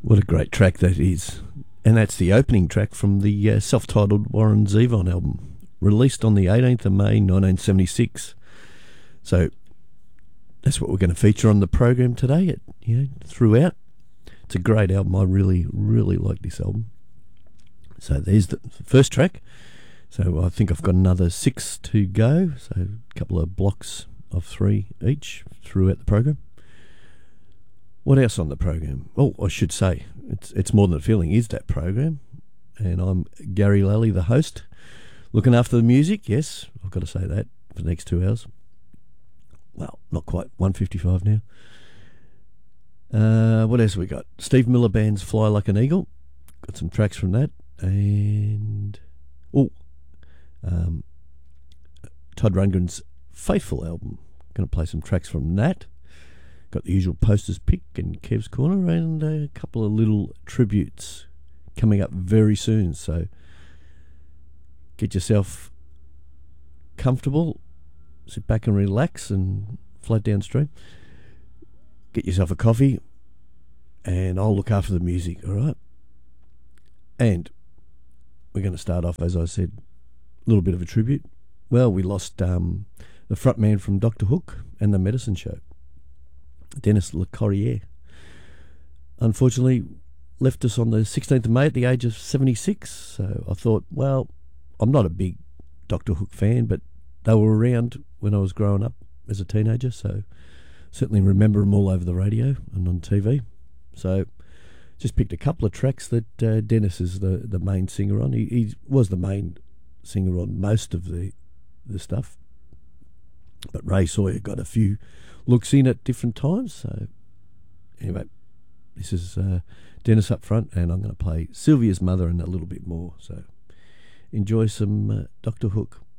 What a great track that is. And that's the opening track from the self-titled Warren Zevon album, released on the 18th of May 1976. So that's what we're going to feature on the program today, throughout. It's a great album. I really, really like this album. So there's the first track. So I think I've got another 6 to go. So a couple of blocks of 3 each throughout the program. What else on the program? Oh, I should say, it's More Than a Feeling is that program. And I'm Gary Lally, the host, looking after the music. Yes, I've got to say that for the next 2 hours. Well, not quite, 1:55 now. What else we got? Steve Miller Band's Fly Like an Eagle. Got some tracks from that. And Todd Rundgren's Faithful album. Going to play some tracks from that. Got the usual Posters Pick and Kev's Corner, and a couple of little tributes coming up very soon. So get yourself comfortable, sit back and relax and float downstream. Get yourself a coffee, and I'll look after the music, all right? And we're going to start off, as I said, a little bit of a tribute. Well, we lost the frontman from Dr. Hook and The Medicine Show, Dennis Le Corriere. Unfortunately, left us on the 16th of May at the age of 76. So I thought, well, I'm not a big Dr. Hook fan, but they were around when I was growing up as a teenager, so certainly remember them all over the radio and on TV. So just picked a couple of tracks that Dennis is the main singer on. He was the main singer on most of the stuff, but Ray Sawyer got a few looks in at different times. So anyway, this is Dennis up front, and I'm going to play Sylvia's Mother and a little bit more. So enjoy some Dr. Hook.